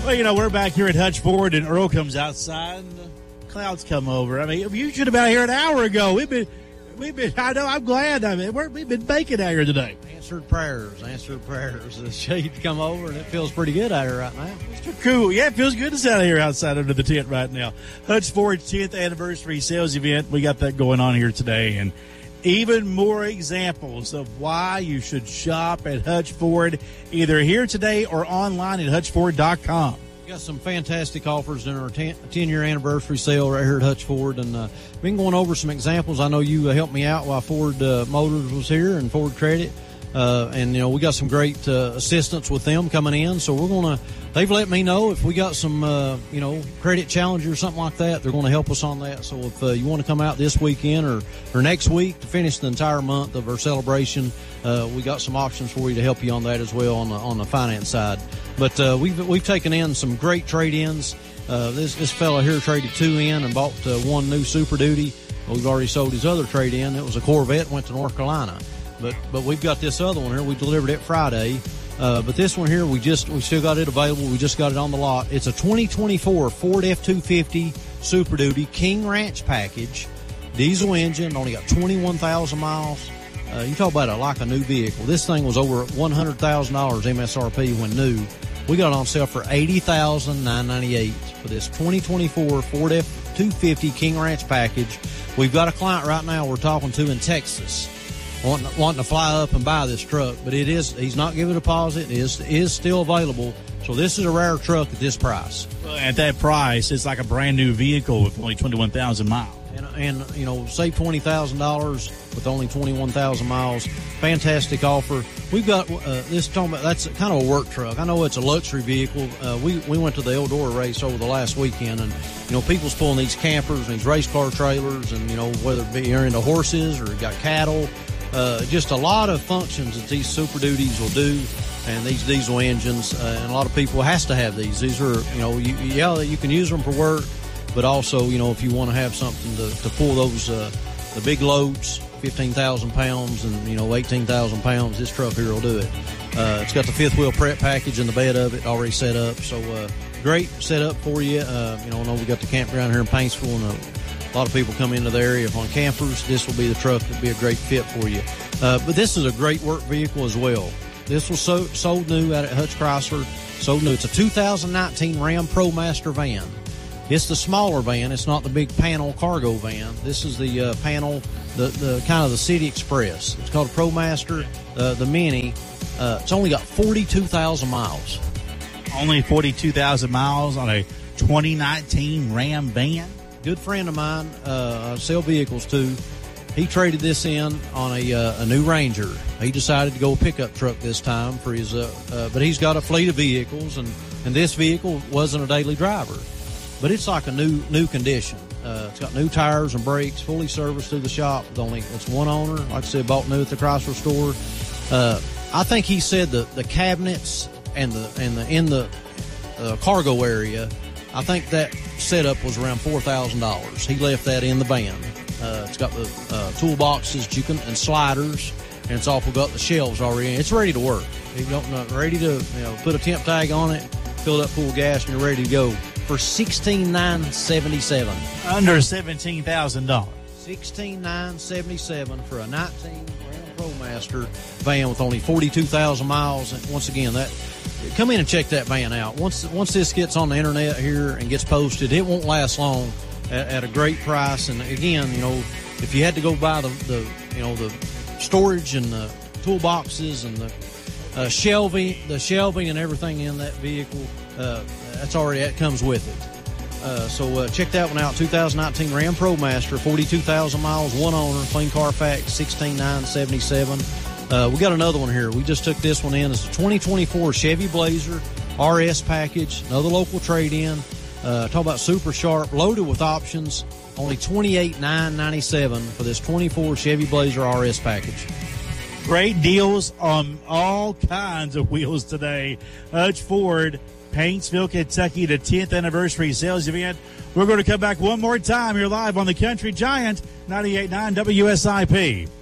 Well, we're back here at Hutch Ford, and Earl comes outside, and the clouds come over. I mean, you should have been out here an hour ago. We've been. I know. I'm glad. We've been baking out here today. Answered prayers. The shade come over, and it feels pretty good out here right now. Mr. Cool. Yeah, it feels good to sit out here outside under the tent right now. Hutch Ford's 10th anniversary sales event. We got that going on here today, and even more examples of why you should shop at Hutch Ford, either here today or online at HutchFord.com. We got some fantastic offers in our 10-year anniversary sale right here at Hutch Ford, and been going over some examples. I know you helped me out while Ford Motors was here and Ford Credit, and we got some great assistance with them coming in. So they've let me know if we got some credit challenges or something like that, they're going to help us on that. So if you want to come out this weekend or next week to finish the entire month of our celebration, we got some options for you to help you on that as well on the finance side. But we've taken in some great trade-ins. This fella here traded 2 in and bought 1 new Super Duty. We've already sold his other trade-in. It was a Corvette, went to North Carolina. But we've got this other one here. We delivered it Friday. But this one here, we still got it available. We just got it on the lot. It's a 2024 Ford F-250 Super Duty King Ranch package, diesel engine, only got 21,000 miles. You talk about like a new vehicle. This thing was over $100,000 MSRP when new. We got it on sale for $80,998 for this 2024 Ford F-250 King Ranch package. We've got a client right now we're talking to in Texas wanting to fly up and buy this truck, but he's not giving a deposit. It is still available. So this is a rare truck at this price. At that price, it's like a brand new vehicle with only 21,000 miles. And save $20,000 with only 21,000 miles. Fantastic offer. We've got that's kind of a work truck. I know it's a luxury vehicle. We went to the Eldora race over the last weekend, and people's pulling these campers and these race car trailers, and whether it be you're into horses or you got cattle, just a lot of functions that these Super Duties will do. And these diesel engines, and a lot of people has to have these. These are, you can use them for work, but also, if you want to have something to pull those, the big loads, 15,000 pounds and, 18,000 pounds, this truck here will do it. It's got the 5th wheel prep package in the bed of it already set up. So, great setup for you. I know we got the campground here in Paintsville, and a lot of people come into the area on campers. This will be the truck that will be a great fit for you. But this is a great work vehicle as well. This was sold new out at Hutch Chrysler. Sold new. It's a 2019 Ram ProMaster van. It's the smaller van. It's not the big panel cargo van. This is the panel, the kind of the City Express. It's called a ProMaster, the Mini. It's only got 42,000 miles. Only 42,000 miles on a 2019 Ram van? Good friend of mine, sell vehicles too. He traded this in on a new Ranger. He decided to go pickup truck this time for his, but he's got a fleet of vehicles, and this vehicle wasn't a daily driver, but it's like a new condition. It's got new tires and brakes, fully serviced through the shop. It's one owner, like I said, bought new at the Chrysler store. I think he said the cabinets and in the cargo area, I think that setup was around $4,000. He left that in the van. It's got the toolboxes and sliders, and it's also got the shelves already in. It's ready to work. You're ready to put a temp tag on it, fill it up full of gas, and you're ready to go for $16,977. Under $17,000. $16,977 for a 19 Ram ProMaster van with only 42,000 miles. And once again, come in and check that van out. Once this gets on the internet here and gets posted, it won't last long. At a great price. And again, if you had to go buy the storage and the toolboxes and the shelving and everything in that vehicle, that comes with it. So check that one out. 2019 Ram ProMaster, 42,000 miles, one owner, clean Carfax, $16,977. We got another one here. We just took this one in. It's a 2024 Chevy Blazer RS package, another local trade-in. Talk about super sharp, loaded with options. Only $28,997 for this 24 Chevy Blazer RS package. Great deals on all kinds of wheels today. Hutch Ford, Paintsville, Kentucky, the 10th anniversary sales event. We're going to come back one more time. You're live on the Country Giant, 98.9 WSIP.